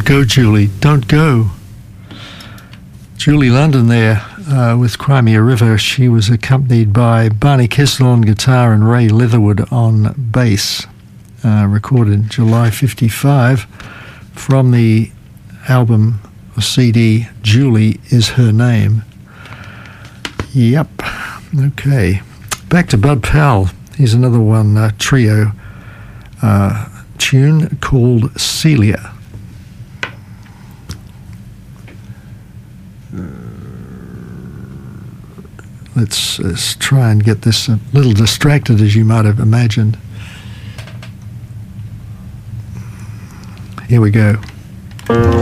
Don't go, Julie, don't go. Julie London there with Crimea River. She was accompanied by Barney Kessel on guitar and Ray Leatherwood on bass. Recorded July 55 from the album or CD Julie Is Her Name. Yep. Okay. Back to Bud Powell. Here's another one, trio tune called Celia. Let's try and get this a little distracted, as you might have imagined. Here we go.